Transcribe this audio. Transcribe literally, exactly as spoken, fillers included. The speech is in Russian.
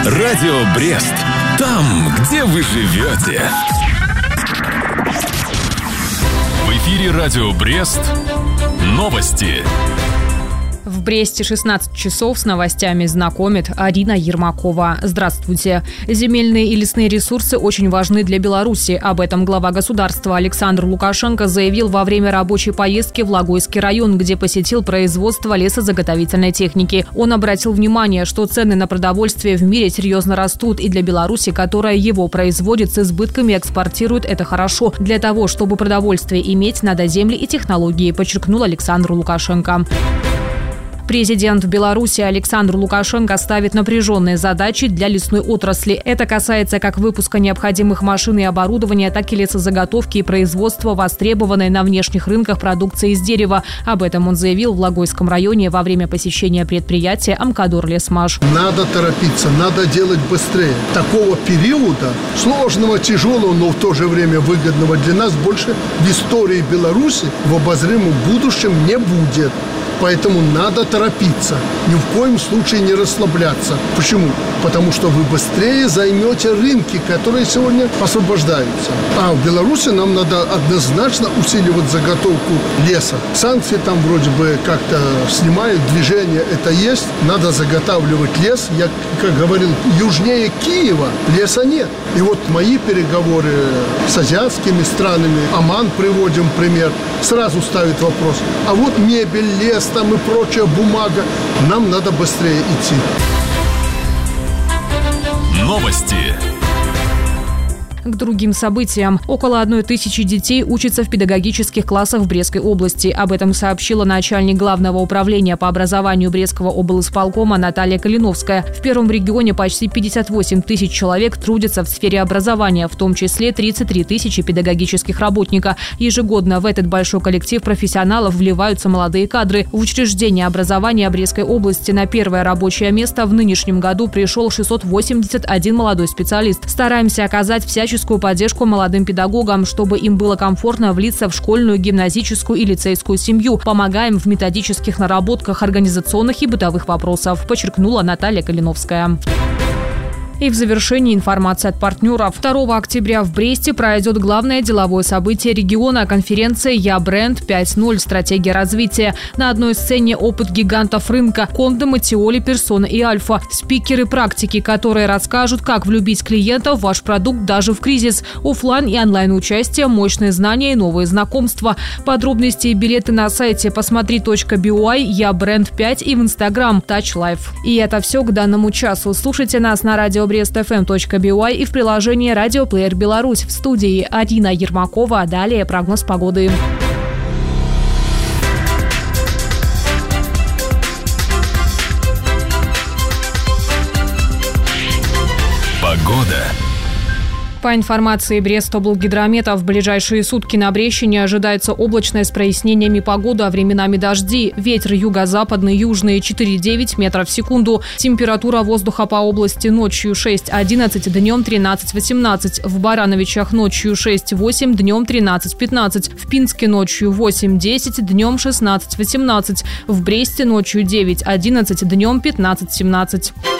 Радио Брест. Там, где вы живете. В эфире Радио Брест. Новости. В Бресте шестнадцать часов с новостями знакомит Арина Ермакова. Здравствуйте. Земельные и лесные ресурсы очень важны для Беларуси. Об этом глава государства Александр Лукашенко заявил во время рабочей поездки в Логойский район, где посетил производство лесозаготовительной техники. Он обратил внимание, что цены на продовольствие в мире серьезно растут, и для Беларуси, которая его производит с избытками, экспортирует, это хорошо. Для того, чтобы продовольствие иметь, надо земли и технологии, подчеркнул Александр Лукашенко. Президент Беларуси Александр Лукашенко ставит напряженные задачи для лесной отрасли. Это касается как выпуска необходимых машин и оборудования, так и лесозаготовки и производства востребованной на внешних рынках продукции из дерева. Об этом он заявил в Логойском районе во время посещения предприятия «Амкадор Лесмаш». Надо торопиться, надо делать быстрее. Такого периода, сложного, тяжелого, но в то же время выгодного для нас, больше в истории Беларуси в обозримом будущем не будет. Поэтому надо торопиться, ни в коем случае не расслабляться. Почему? Потому что вы быстрее займете рынки, которые сегодня освобождаются. А в Беларуси нам надо однозначно усиливать заготовку леса. Санкции там вроде бы как-то снимают, движение это есть. Надо заготавливать лес. Я, как говорил, южнее Киева леса нет. И вот мои переговоры с азиатскими странами, Оман приводим пример, сразу ставит вопрос. А вот мебель, лес, там и прочая бумага. Нам надо быстрее идти. Новости. К другим событиям. Около одной тысячи детей учатся в педагогических классах в Брестской области. Об этом сообщила начальник Главного управления по образованию Брестского облисполкома Наталья Калиновская. В первом регионе почти пятьдесят восемь тысяч человек трудятся в сфере образования, в том числе тридцать три тысячи педагогических работников. Ежегодно в этот большой коллектив профессионалов вливаются молодые кадры. В учреждение образования Брестской области на первое рабочее место в нынешнем году пришел шестьсот восемьдесят один молодой специалист. Стараемся оказать всяческую поддержку молодым педагогам, чтобы им было комфортно влиться в школьную, гимназическую и лицейскую семью. Помогаем в методических наработках организационных и бытовых вопросов, подчеркнула Наталья Калиновская. И в завершении информация от партнеров. второго октября в Бресте пройдет главное деловое событие региона – конференция «Я бренд пять ноль. Стратегия развития». На одной сцене опыт гигантов рынка – Кондо, Матиоли, Персона и Альфа. Спикеры практики, которые расскажут, как влюбить клиента в ваш продукт даже в кризис. Оффлайн и онлайн участие, мощные знания и новые знакомства. Подробности и билеты на сайте посмотри точка би ой, Я бренд пять и в Инстаграм Touch Life. И это все к данному часу. Слушайте нас на радио брест эф эм точка би ой и в приложении «Радиоплеер Беларусь». В студии Арина Ермакова. Далее прогноз погоды. Погода. По информации Брестоблгидромета, в ближайшие сутки на Брещине ожидается облачная с прояснениями погода, а временами дожди. Ветер юго-западный, южный четыре-девять метров в секунду. Температура воздуха по области ночью шесть-одиннадцать, днем тринадцать-восемнадцать. В Барановичах ночью шесть-восемь, днем тринадцать-пятнадцать. В Пинске ночью восемь-десять, днем шестнадцать-восемнадцать. В Бресте ночью девять-одиннадцать, днем пятнадцать-семнадцать.